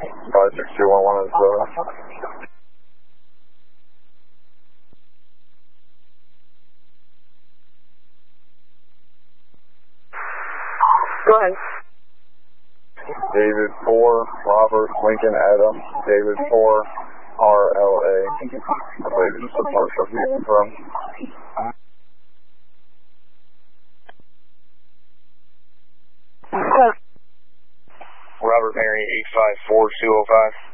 56211 is Go ahead. David 4, Robert, Lincoln, Adam, David 4, RLA. I believe it's the partial from. Robert Mary 854205.